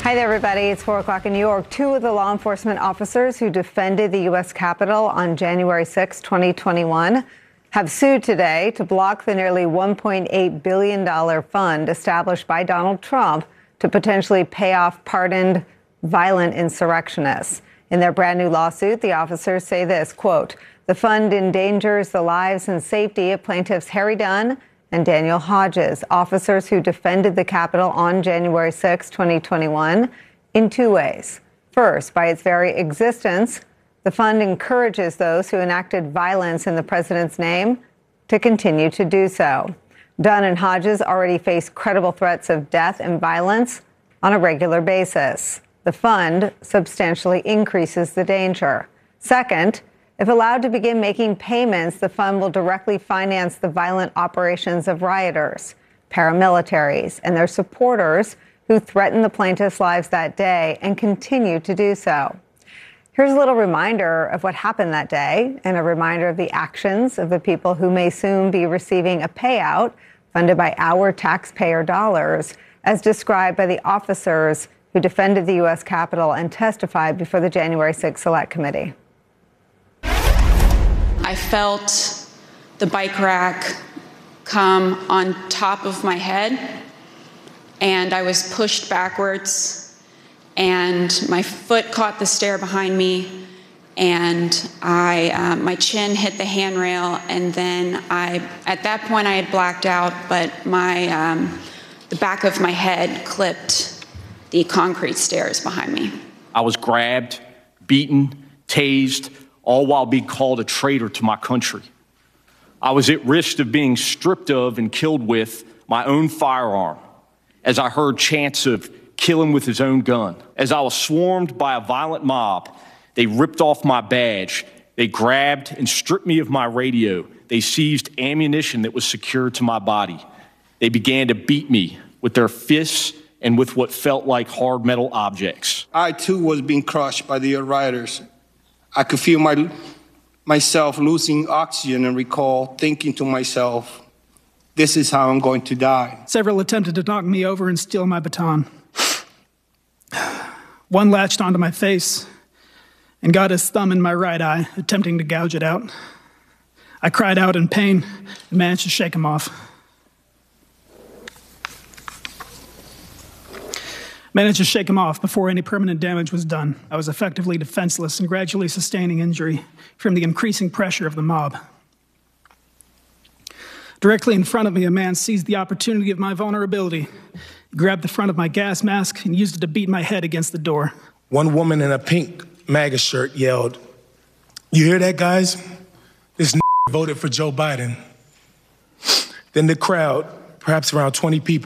Hi there, everybody. It's 4 o'clock in New York. Two of the law enforcement officers who defended the U.S. Capitol on January 6, 2021, have sued today to block the nearly $1.8 billion fund established by Donald Trump to potentially pay off pardoned violent insurrectionists. In their brand new lawsuit, the officers say this, quote, "The fund endangers the lives and safety of plaintiffs Harry Dunn and Daniel Hodges, officers who defended the Capitol on January 6, 2021, in two ways. First, by its very existence, the fund encourages those who enacted violence in the president's name to continue to do so. Dunn and Hodges already face credible threats of death and violence on a regular basis. The fund substantially increases the danger. Second, if allowed to begin making payments, the fund will directly finance the violent operations of rioters, paramilitaries, and their supporters who threatened the plaintiffs' lives that day and continue to do so." Here's a little reminder of what happened that day and a reminder of the actions of the people who may soon be receiving a payout funded by our taxpayer dollars, as described by the officers who defended the U.S. Capitol and testified before the January 6th Select Committee. I felt the bike rack come on top of my head, and I was pushed backwards, and my foot caught the stair behind me, and my chin hit the handrail, and then at that point I had blacked out, but the back of my head clipped the concrete stairs behind me. I was grabbed, beaten, tased, all while being called a traitor to my country. I was at risk of being stripped of and killed with my own firearm as I heard chants of kill him with his own gun. As I was swarmed by a violent mob, they ripped off my badge. They grabbed and stripped me of my radio. They seized ammunition that was secured to my body. They began to beat me with their fists and with what felt like hard metal objects. I, too, was being crushed by the rioters. I could feel myself losing oxygen and recall thinking to myself, this is how I'm going to die. Several attempted to knock me over and steal my baton. One latched onto my face and got his thumb in my right eye, attempting to gouge it out. I cried out in pain and managed to shake him off. Managed to shake him off before any permanent damage was done. I was effectively defenseless and gradually sustaining injury from the increasing pressure of the mob. Directly in front of me, a man seized the opportunity of my vulnerability. He grabbed the front of my gas mask and used it to beat my head against the door. One woman in a pink MAGA shirt yelled, "You hear that, guys? This voted for Joe Biden." Then the crowd, perhaps around 20 people,